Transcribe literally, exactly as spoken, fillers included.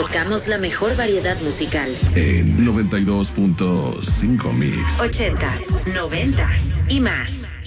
Tocamos la mejor variedad musical. En noventa y dos punto cinco Mix. Ochentas, noventas y más.